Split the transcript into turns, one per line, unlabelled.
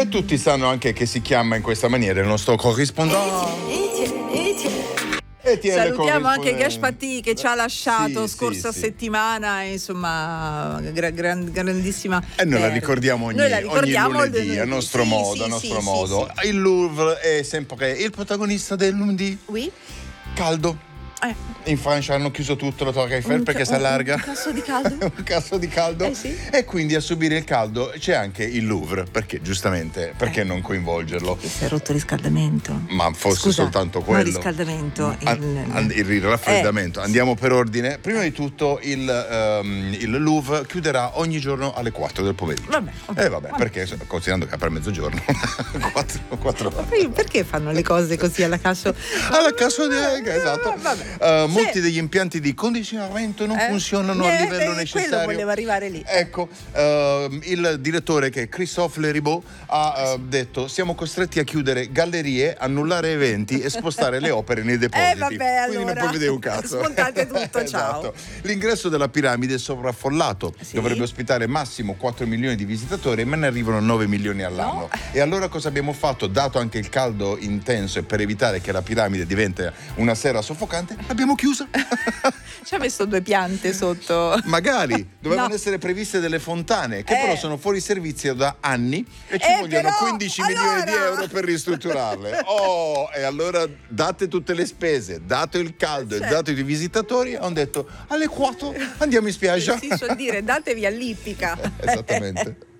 E tutti sanno anche che si chiama in questa maniera il nostro corrispondente.
Salutiamo anche Gashpati che ci ha lasciato scorsa settimana, insomma, grandissima.
E noi la ricordiamo ogni lunedì a nostro modo.
Sì.
Il Louvre è sempre il protagonista del lunedì.
Oui.
Caldo. In Francia hanno chiuso tutto la Torre Eiffel perché si allarga.
Un caso di caldo.
Un caso di caldo.
Sì.
E quindi a subire il caldo c'è anche il Louvre, perché giustamente, perché non coinvolgerlo?
Si è rotto il riscaldamento.
Ma fosse soltanto quello.
No, il riscaldamento.
Il raffreddamento. Andiamo per ordine. Prima di tutto il Louvre chiuderà ogni giorno alle 4 del pomeriggio. Vabbè. Perché considerando che è per mezzogiorno 4.
Perché fanno le cose così alla caso?
Alla caso di esatto. Molti degli impianti di condizionamento non funzionano a livello necessario.
Quello voleva arrivare lì.
Ecco, il direttore, che è Christophe Leribaud, ha detto: siamo costretti a chiudere gallerie, annullare eventi e spostare le opere nei depositi. Quindi non puoi vedere un cazzo.
Smontate tutto,
Esatto.
Ciao.
L'ingresso della piramide è sovraffollato. Dovrebbe ospitare massimo 4 milioni di visitatori, ma ne arrivano 9 milioni all'anno. E allora cosa abbiamo fatto? Dato anche il caldo intenso e per evitare che la piramide diventi una serra soffocante, l'abbiamo chiusa.
Ci ha messo 2 piante sotto.
Magari dovevano essere previste delle fontane che però sono fuori servizio da anni e ci vogliono
però,
15 milioni di euro per ristrutturarle. E allora date tutte le spese, dato il caldo e dato i visitatori, hanno detto alle 4 andiamo in spiaggia.
Si suol dire datevi all'ippica.
Esattamente.